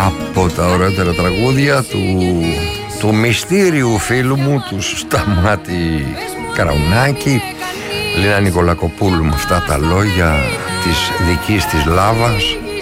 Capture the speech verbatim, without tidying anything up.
από τα ωραίτερα τραγούδια του, του μυστήριου φίλου μου, του Σταμάτη Καραουνάκη, Λίνα Νικολακοπούλου, με αυτά τα λόγια της δικής της Λάβας.